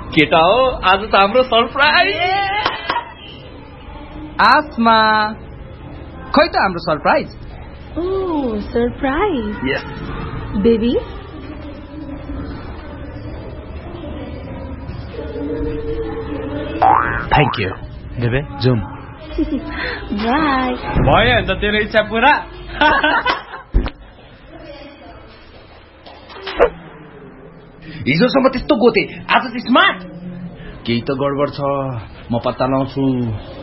केटा हो आज त हाम्रो सरप्राइज आसमा खै त हाम्रो surprise surprise yes baby thank you देवे जुम बाई भयो अन्त तेरो इच्छा पुरा हिजोसम्म त्यस्तो गोते आज चाहिँ स्मार्ट केही त गडबड छ म पत्ता लाउँछु